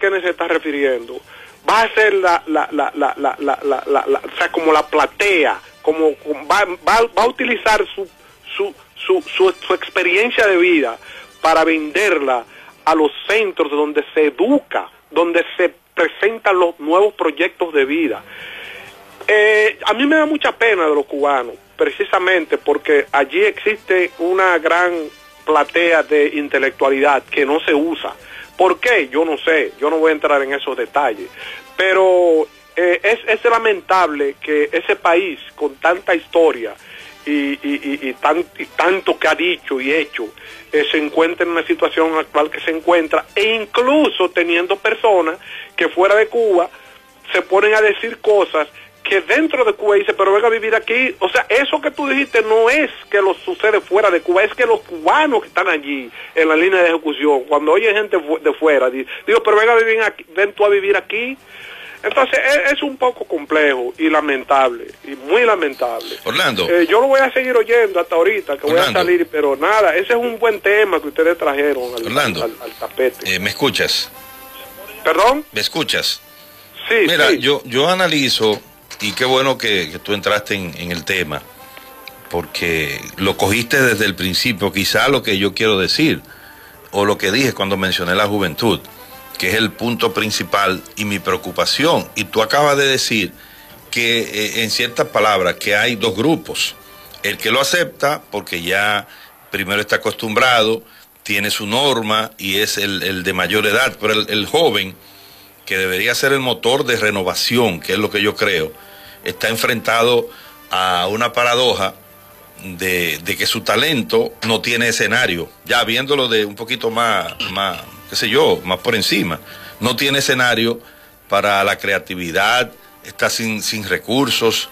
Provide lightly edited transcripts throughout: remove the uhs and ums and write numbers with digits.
Kenneth se está refiriendo va a ser o sea, como la platea, va a utilizar su experiencia de vida para venderla a los centros donde se educa, donde se presentan los nuevos proyectos de vida. A mí me da mucha pena de los cubanos, precisamente porque allí existe una gran platea de intelectualidad que no se usa. ¿Por qué? Yo no sé, yo no voy a entrar en esos detalles, pero es lamentable que ese país con tanta historia y tanto que ha dicho y hecho se encuentre en una situación actual que se encuentra, e incluso teniendo personas que fuera de Cuba se ponen a decir cosas que dentro de Cuba dice, pero venga a vivir aquí. O sea, eso que tú dijiste no es que lo sucede fuera de Cuba, es que los cubanos que están allí en la línea de ejecución, cuando oyen gente de fuera, digo, pero venga a vivir aquí, ven tú a vivir aquí. Entonces es un poco complejo y lamentable, y muy lamentable. Orlando. Yo lo voy a seguir oyendo hasta ahorita, que Orlando, voy a salir, pero nada, ese es un buen tema que ustedes trajeron al tapete. ¿Me escuchas? ¿Perdón? ¿Me escuchas? Sí, mira, sí. Yo analizo, y qué bueno que tú entraste en el tema, porque lo cogiste desde el principio, quizá lo que yo quiero decir, o lo que dije cuando mencioné la juventud, que es el punto principal y mi preocupación. Y tú acabas de decir que en ciertas palabras que hay dos grupos: el que lo acepta porque ya primero está acostumbrado, tiene su norma y es el de mayor edad, pero el joven, que debería ser el motor de renovación, que es lo que yo creo, está enfrentado a una paradoja de que su talento no tiene escenario, ya viéndolo de un poquito más qué sé yo, más por encima, no tiene escenario para la creatividad, está sin recursos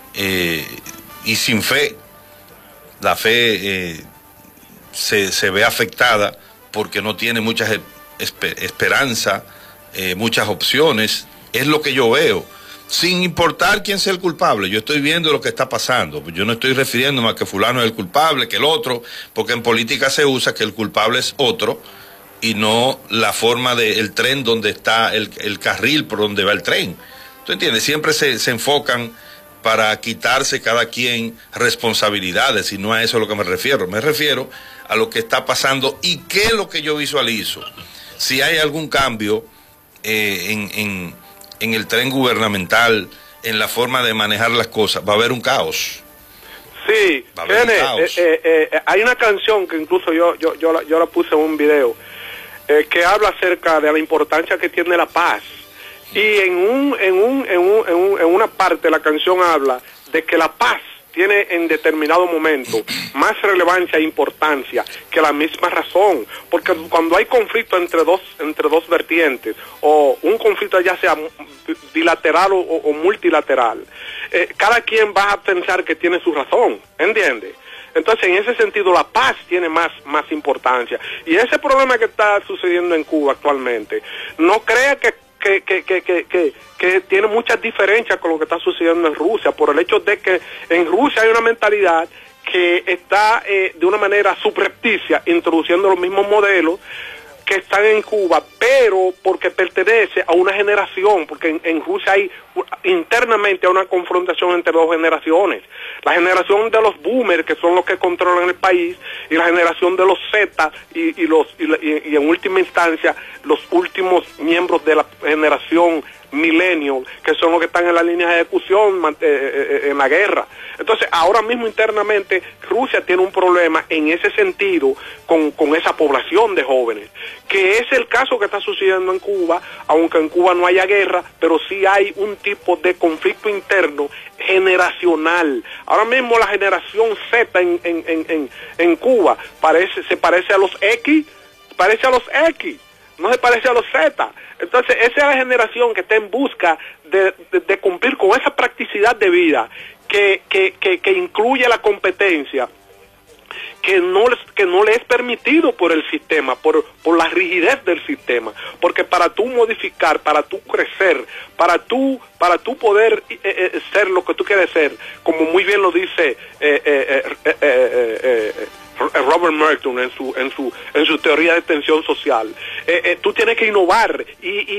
y sin fe. La fe se ve afectada porque no tiene mucha esperanza, muchas opciones. Es lo que yo veo, sin importar quién sea el culpable. Yo estoy viendo lo que está pasando, yo no estoy refiriéndome a que fulano es el culpable, que el otro, porque en política se usa que el culpable es otro y no la forma del tren donde está el carril por donde va el tren. ¿Tú entiendes? Siempre se enfocan para quitarse cada quien responsabilidades, y no a eso a lo que me refiero. Me refiero a lo que está pasando y qué es lo que yo visualizo. Si hay algún cambio en el tren gubernamental, en la forma de manejar las cosas, va a haber un caos. Sí, hay una canción que incluso yo la puse en un video, que habla acerca de la importancia que tiene la paz, y en una parte la canción habla de que la paz tiene en determinado momento más relevancia e importancia que la misma razón, porque cuando hay conflicto entre dos vertientes, o un conflicto ya sea bilateral o multilateral, cada quien va a pensar que tiene su razón, ¿entiendes? Entonces, en ese sentido, la paz tiene más importancia. Y ese problema que está sucediendo en Cuba actualmente, no crea que tiene muchas diferencias con lo que está sucediendo en Rusia, por el hecho de que en Rusia hay una mentalidad que está de una manera subrepticia introduciendo los mismos modelos que están en Cuba, pero porque pertenece a una generación, porque en Rusia hay internamente una confrontación entre dos generaciones: la generación de los boomers, que son los que controlan el país, y la generación de los Z y en última instancia los últimos miembros de la generación millennial, que son los que están en la línea de ejecución en la guerra. Entonces, ahora mismo internamente Rusia tiene un problema en ese sentido con esa población de jóvenes, que es el caso que está sucediendo en Cuba, aunque en Cuba no haya guerra, pero sí hay un tipo de conflicto interno generacional. Ahora mismo la generación Z en Cuba se parece a los X, no se parece a los Z. Entonces, esa es la generación que está en busca de cumplir con esa practicidad de vida que incluye la competencia, que no le es permitido por el sistema, por la rigidez del sistema, porque para tú modificar, para tú crecer, para tú poder ser lo que tú quieres ser, como muy bien lo dice Robert Merton en su teoría de tensión social, tú tienes que innovar y